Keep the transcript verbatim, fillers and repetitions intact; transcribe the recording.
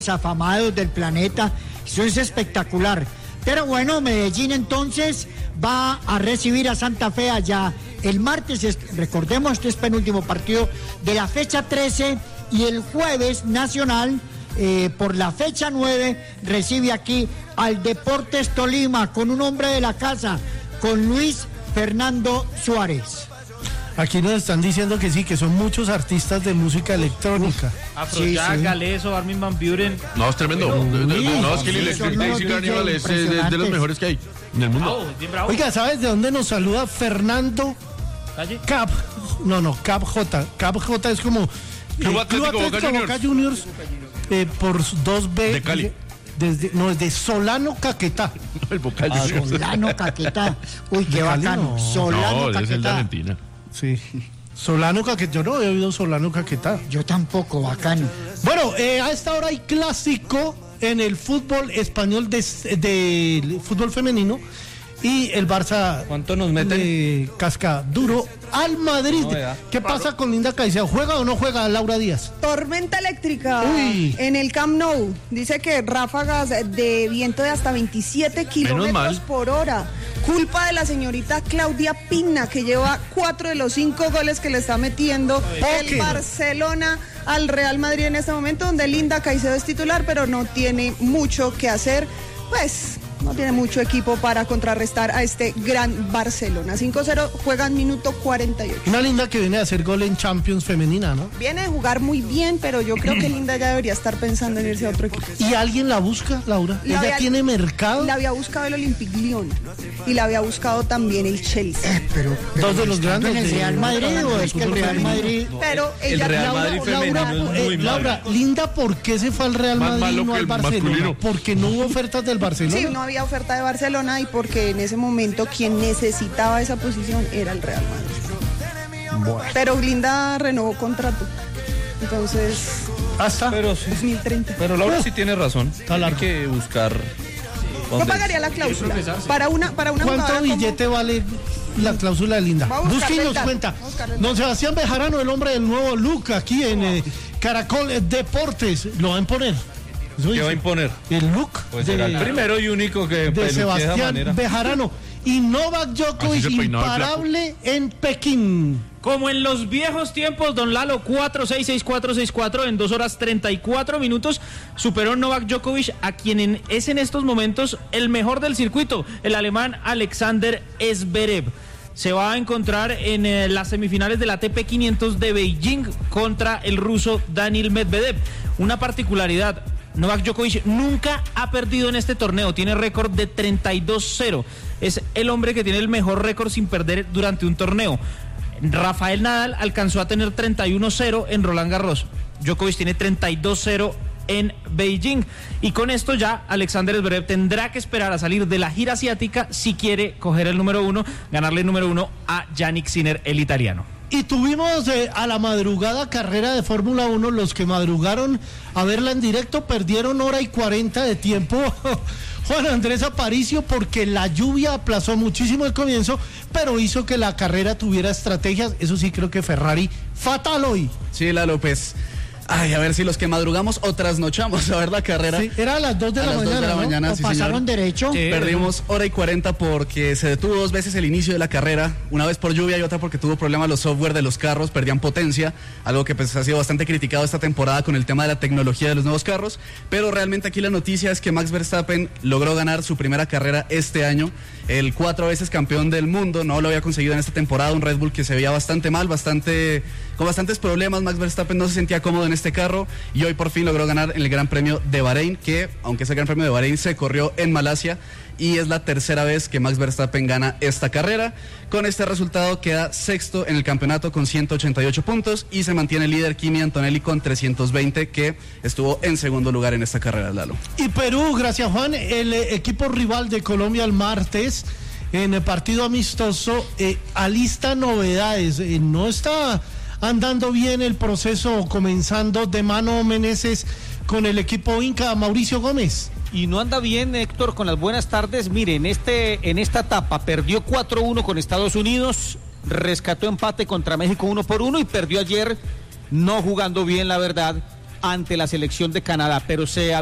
afamados del planeta, eso es espectacular. Pero bueno, Medellín entonces va a recibir a Santa Fe allá el martes, recordemos, este es penúltimo partido de la fecha trece, y el jueves Nacional, eh, por la fecha nueve, recibe aquí al Deportes Tolima con un hombre de la casa, con Luis Fernando Suárez. Aquí nos están diciendo que sí, que son muchos artistas de música electrónica. Afrojack, sí, sí. Galeso, Armin van Buren. No, es tremendo. Pero, no, uy, no, es que el sí, Electric Daisy Carnival es de, de los mejores que hay en el mundo. Bravo, Oiga, ¿sabes de dónde nos saluda Fernando? ¿Calle? Cap. No, no, Cap J. Cap J es como Club eh, Atlético Boca Juniors, Boca Juniors eh, por dos B. De Cali. Desde, no, desde Solano Caquetá. El Boca Ah, Juniors. Solano Caquetá. Uy, qué De Cali, bacano. no. Solano No, es el de Caquetá. Argentina. Sí. Solano Caquetá. Yo no he oído Solano Caquetá. Yo tampoco, bacano. Bueno, eh, a esta hora hay clásico en el fútbol español de, de fútbol femenino. Y el Barça ¿Cuánto nos meten? le casca duro al Madrid. No, ¿Qué pasa con Linda Caicedo? ¿Juega o no juega Laura Díaz? Tormenta eléctrica Uy. en el Camp Nou. Dice que ráfagas de viento de hasta veintisiete kilómetros mal. por hora. Culpa de la señorita Claudia Pina, que lleva cuatro de los cinco goles que le está metiendo el Barcelona al Real Madrid en este momento, donde Linda Caicedo es titular, pero no tiene mucho que hacer. Pues no tiene mucho equipo para contrarrestar a este gran Barcelona. cinco cero, juega en minuto cuarenta y ocho. Una Linda que viene a hacer gol en Champions femenina, ¿no? Viene a jugar muy bien, pero yo creo que Linda ya debería estar pensando en irse a otro equipo. ¿Y alguien la busca, Laura? La ¿Ella había- tiene mercado? La había buscado el Olympique Lyon y la había buscado también el Chelsea. Eh, pero, pero Dos de los ¿estando grandes en el de- Real Madrid o es que el Real Madrid? Pero el ella Real Laura- Madrid Laura- femenino es muy Eh, malo. Laura, Linda, ¿por qué se fue al Real Más Madrid malo y no que al el Barcelona? masculino. Porque no hubo ofertas del Barcelona. Sí, no había oferta de Barcelona y porque en ese momento quien necesitaba esa posición era el Real Madrid. Pero Linda renovó contrato. Entonces, Hasta. Pero sí. dos mil treinta. Pero Laura sí tiene razón. Hay largo. que buscar. ¿Cuánto dónde- pagaría la cláusula? Para una, para una ¿Cuánto jugadora como- billete vale la cláusula de Linda? Vamos a buscarle Busque y el nos dato, cuenta. vamos a buscarle el Don Sebastián Bejarano, el hombre del nuevo look aquí en eh, Caracol Deportes. ¿Lo va a imponer? Eso ¿Qué dice. va a imponer? El look Pues de, será el primero y único que de peluquee de esa Sebastián manera. Bejarano. Y Novak Así Djokovic se peinaba el imparable en Pekín. Como en los viejos tiempos, don Lalo, cuatro seis seis cuatro seis cuatro en dos horas treinta y cuatro minutos, superó Novak Djokovic a quien en- es en estos momentos el mejor del circuito, el alemán Alexander Zverev. Se va a encontrar en eh, las semifinales del A T P quinientos de Beijing contra el ruso Daniil Medvedev. Una particularidad: Novak Djokovic nunca ha perdido en este torneo, tiene récord de treinta y dos cero. Es el hombre que tiene el mejor récord sin perder durante un torneo. Rafael Nadal alcanzó a tener treinta y uno cero en Roland Garros. Djokovic tiene treinta y dos cero en Beijing. Y con esto ya Alexander Zverev tendrá que esperar a salir de la gira asiática si quiere coger el número uno, ganarle el número uno a Yannick Sinner, el italiano. Y tuvimos eh, a la madrugada carrera de Fórmula uno. Los que madrugaron a verla en directo perdieron hora y cuarenta de tiempo. Juan Andrés Aparicio, porque la lluvia aplazó muchísimo el comienzo, pero hizo que la carrera tuviera estrategias. Eso sí, creo que Ferrari fatal hoy. Sí, Lalo, pues, ay, a ver si los que madrugamos o trasnochamos a ver la carrera. Sí, era a las dos de A la las dos mañana, de la ¿no? mañana, ¿O sí, pasaron señor. derecho? Sí. Perdimos hora y cuarenta porque se detuvo dos veces el inicio de la carrera, una vez por lluvia y otra porque tuvo problemas los software de los carros, perdían potencia, algo que pues ha sido bastante criticado esta temporada con el tema de la tecnología de los nuevos carros, pero realmente aquí la noticia es que Max Verstappen logró ganar su primera carrera este año, el cuatro veces campeón del mundo, no lo había conseguido en esta temporada, un Red Bull que se veía bastante mal, bastante con bastantes problemas. Max Verstappen no se sentía cómodo en este carro y hoy por fin logró ganar en el Gran Premio de Bahrein, que aunque ese Gran Premio de Bahrein se corrió en Malasia y es la tercera vez que Max Verstappen gana esta carrera. Con este resultado queda sexto en el campeonato con ciento ochenta y ocho puntos y se mantiene líder Kimi Antonelli con trescientos veinte, que estuvo en segundo lugar en esta carrera, Lalo. Y Perú, gracias Juan, el eh, equipo rival de Colombia el martes en el partido amistoso eh, alista novedades. Eh, no está andando bien el proceso comenzando de Mano Meneses con el equipo Inca. Mauricio Gómez. Y no anda bien, Héctor, con las buenas tardes. Mire, en, este, en esta etapa perdió cuatro uno con Estados Unidos, rescató empate contra México uno por uno y perdió ayer, no jugando bien, la verdad, ante la selección de Canadá, pero se